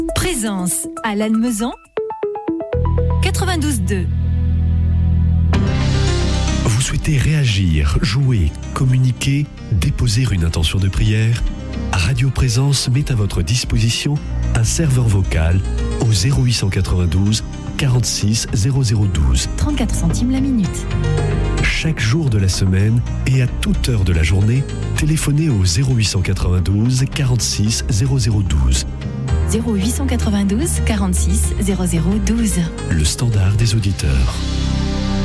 Présence à Lannemezan 92.2. Vous souhaitez réagir, jouer, communiquer, déposer une intention de prière? Radio Présence met à votre disposition un serveur vocal au 0892 46 0012. 34 centimes la minute. Chaque jour de la semaine et à toute heure de la journée, téléphonez au 0892 46 0012. 0892 46 0012. Le standard des auditeurs.